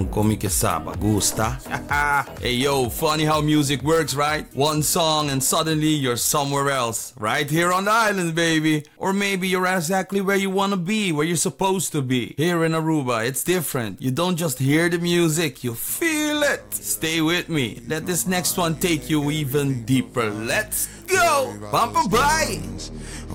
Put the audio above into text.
come que saba, gusta? Hey yo, funny how music works, right? One song and suddenly you're somewhere else. Right here on the island, baby. Or maybe you're exactly where you wanna be, where you're supposed to be. Here in Aruba, it's different. You don't just hear the music, you feel it. Stay with me. Let this next one take you even deeper. Let's go! Bumper bye!